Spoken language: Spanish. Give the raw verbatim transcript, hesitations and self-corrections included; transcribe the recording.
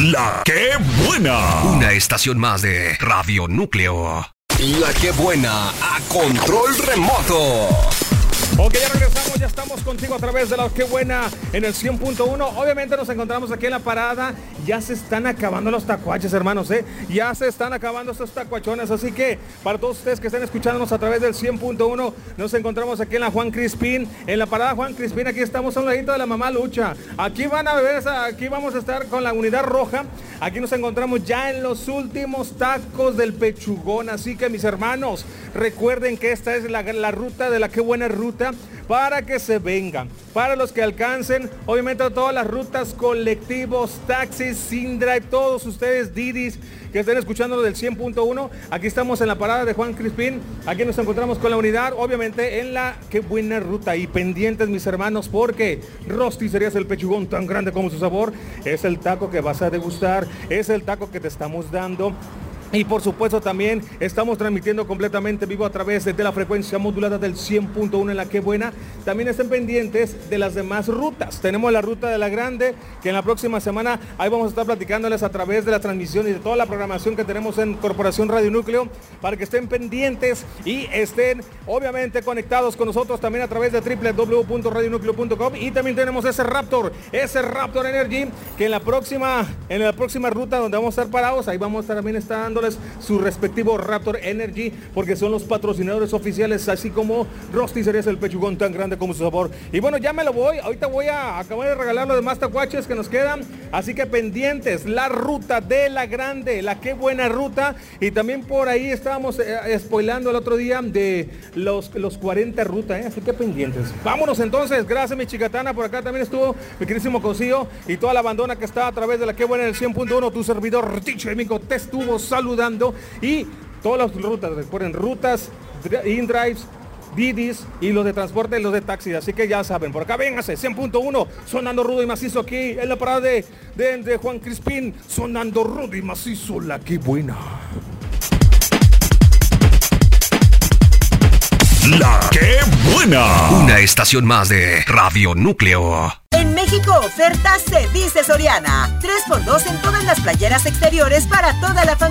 La que buena. Una estación más de Radio Núcleo. La que buena a control remoto. Ok, ya regresamos, ya estamos contigo a través de La que buena en el cien punto uno. Obviamente nos encontramos aquí en la parada. Ya se están acabando los tacuaches, hermanos, ¿eh? Ya se están acabando estos tacuachones. Así que para todos ustedes que están escuchándonos a través del cien punto uno, nos encontramos aquí en la Juan Crispín. En la parada Juan Crispín, aquí estamos a un ladito de la Mamá Lucha. Aquí van a ver, aquí vamos a estar con la unidad roja. Aquí nos encontramos ya en los últimos tacos del Pechugón. Así que mis hermanos, recuerden que esta es la, la ruta de La que buena ruta, para que se vengan, para los que alcancen, obviamente todas las rutas, colectivos, taxis, Sindrive, todos ustedes, Didis, que estén escuchando del cien punto uno, aquí estamos en la parada de Juan Crispín, aquí nos encontramos con la unidad, obviamente en la que buena ruta, y pendientes mis hermanos, porque Rosticerías El Pechugón, tan grande como su sabor, es el taco que vas a degustar, es el taco que te estamos dando. Y por supuesto también estamos transmitiendo completamente vivo a través de la frecuencia modulada del cien punto uno en La que buena. También estén pendientes de las demás rutas. Tenemos la ruta de La Grande, que en la próxima semana ahí vamos a estar platicándoles a través de la transmisión y de toda la programación que tenemos en Corporación Radio Núcleo, para que estén pendientes y estén obviamente conectados con nosotros también a través de doble u doble u doble u punto radio núcleo punto com. Y también tenemos ese Raptor, ese Raptor Energy, que en la próxima, en la próxima ruta donde vamos a estar parados, ahí vamos a estar también estar dando su respectivo Raptor Energy, porque son los patrocinadores oficiales, así como Rosticerías El Pechugón, tan grande como su sabor. Y bueno, ya me lo voy, ahorita voy a acabar de regalar los demás tacuaches que nos quedan, así que pendientes, la ruta de La Grande, la que buena ruta. Y también por ahí estábamos eh, spoilando el otro día de los, los cuarenta rutas, ¿eh? Así que pendientes. Vámonos entonces, gracias mi chicatana, por acá también estuvo mi queridísimo Cosío y toda la bandona que está a través de La que buena en el cien punto uno, tu servidor Ticho Amigo te estuvo saludando. Y todas las rutas, recuerden, rutas, in-drives, Didis y los de transporte y los de taxi. Así que ya saben, por acá véngase, cien punto uno, sonando rudo y macizo aquí en la parada de, de, de Juan Crispín, sonando rudo y macizo, La que buena. La que buena. Una estación más de Radio Núcleo. En México, ofertas se dice Soriana. tres por dos en todas las playeras exteriores para toda la familia.